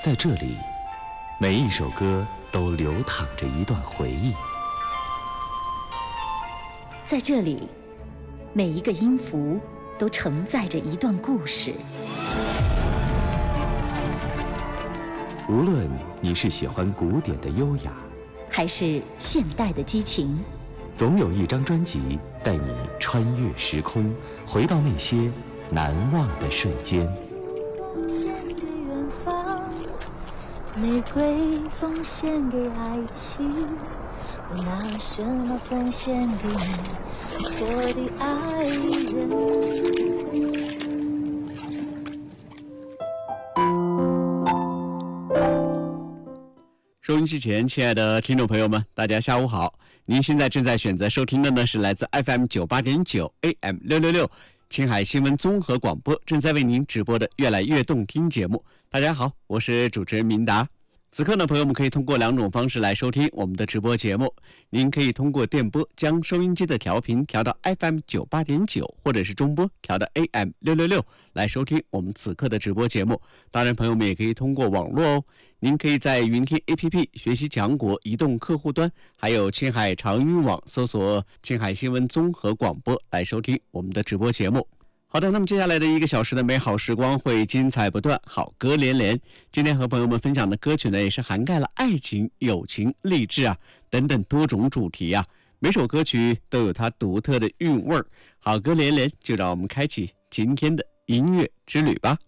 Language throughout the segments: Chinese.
在这里，每一首歌都流淌着一段回忆。 在这里，每一个音符都承载着一段故事。 无论你是喜欢古典的优雅， 还是现代的激情， 总有一张专辑带你穿越时空，回到那些难忘的瞬间。 奉献给远方，玫瑰奉献给爱情，我拿什么奉献给你，我的爱人。 收音机前，亲爱的听众朋友们，大家下午好！您现在正在选择收听的呢是来自 FM 98.9 AM 666青海新闻综合广播正在为您直播的越来越动听节目。大家好，我是主持人明达。此刻呢，朋友们可以通过两种方式来收听我们的直播节目。您可以通过电波将收音机的调频调到 FM 98.9，或者是中波调到 AM 666来收听我们此刻的直播节目。当然，朋友们也可以通过网络哦。您可以在云听 APP 学习强国移动客户端，还有青海长云网搜索青海新闻综合广播来收听我们的直播节目。好的，那么接下来的1个小时的美好时光会精彩不断，好歌连连。今天和朋友们分享的歌曲呢，也是涵盖了爱情、友情、励志啊等等多种主题啊。每首歌曲都有它独特的韵味儿，好歌连连，就让我们开启今天的音乐之旅吧。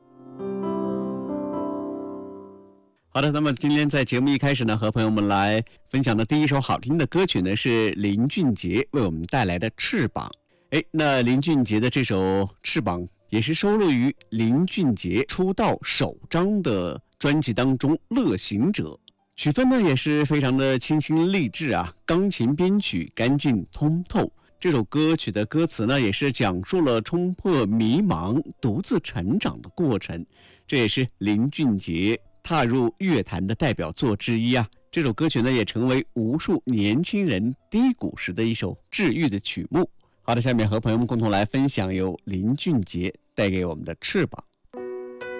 好的，那么今天在节目一开始呢，和朋友们来分享的第一首好听的歌曲呢，是林俊杰为我们带来的《翅膀》。那林俊杰的这首《翅膀》也是收录于林俊杰出道首张的专辑当中《乐行者》，曲风呢也是非常的清新励志啊，钢琴编曲干净通透。这首歌曲的歌词呢，也是讲述了冲破迷茫、独自成长的过程，这也是林俊杰踏入乐坛的代表作之一啊。这首歌曲呢，也成为无数年轻人低谷时的一首治愈的曲目。好的，下面和朋友们共同来分享由林俊杰带给我们的《翅膀》。